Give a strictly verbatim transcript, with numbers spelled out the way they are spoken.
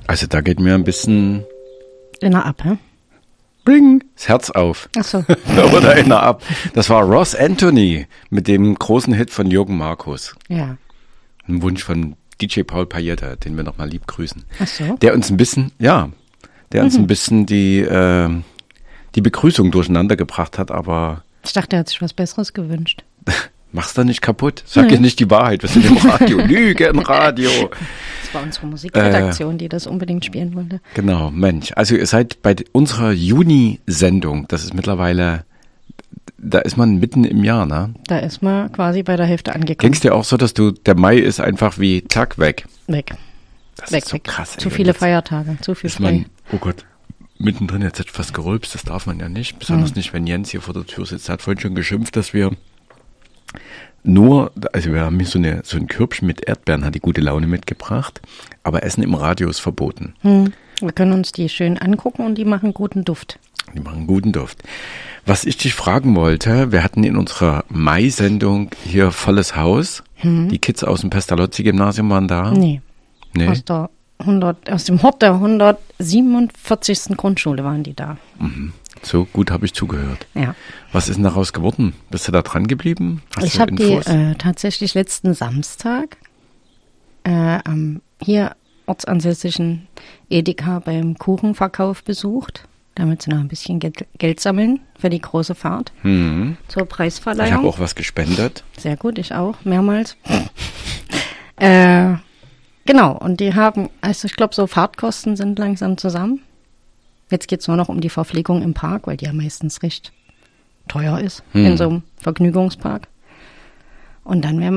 Also da geht mir ein bisschen Inner ab, hä? Bring, das Herz auf. Ach so. Oder inner ab. Das war Ross Anthony mit dem großen Hit von Jürgen Markus. Ja. Ein Wunsch von D J Paul Payetta, den wir nochmal lieb grüßen. Ach so. Der uns ein bisschen, ja, der uns Mhm. ein bisschen die, äh, die Begrüßung durcheinander gebracht hat, aber Ich dachte, er hat sich was Besseres gewünscht. mach's doch nicht kaputt. Sag Nee. jetzt nicht die Wahrheit. Wir sind im Radio. Lüge im Radio. Das war unsere Musikredaktion, äh, die das unbedingt spielen wollte. Genau, Mensch. Also ihr seid bei unserer Juni-Sendung, das ist mittlerweile, da ist man mitten im Jahr, ne? Da ist man quasi bei der Hälfte angekommen. Ging's dir auch so, dass du, der Mai ist einfach wie Tag weg? Weg. Das weg, ist so weg. krass. Zu ey. viele Jetzt Feiertage, zu viel ist frei. man, oh Gott, mittendrin, jetzt hätte ich fast gerülpst, das darf man ja nicht. Besonders Mhm. nicht, wenn Jens hier vor der Tür sitzt. Er hat vorhin schon geschimpft, dass wir nur, also wir haben hier so, eine, so ein Körbchen mit Erdbeeren, hat die gute Laune mitgebracht, aber Essen im Radio ist verboten. Hm. Wir können uns die schön angucken und die machen guten Duft. Die machen guten Duft. Was ich dich fragen wollte, wir hatten in unserer Mai-Sendung hier volles Haus. Mhm. Die Kids aus dem Pestalozzi-Gymnasium waren da. Nee, Nee. aus, der hundert, aus dem Hort der hundertsiebenundvierzigsten Grundschule waren die da. Mhm. So gut habe ich zugehört. Ja. Was ist denn daraus geworden? Bist du da dran geblieben? Hast Ich du habe die Infos? äh, tatsächlich letzten Samstag äh, am hier ortsansässigen Edeka beim Kuchenverkauf besucht, damit sie noch ein bisschen Geld, Geld sammeln für die große Fahrt Mhm. zur Ich Preisverleihung. habe auch was gespendet. Sehr gut, ich auch, mehrmals. äh, genau, und die haben, also ich glaube, so Fahrtkosten sind langsam zusammen. Jetzt geht es nur noch um die Verpflegung im Park, weil die ja meistens recht teuer ist Hm. in so einem Vergnügungspark. Und dann werden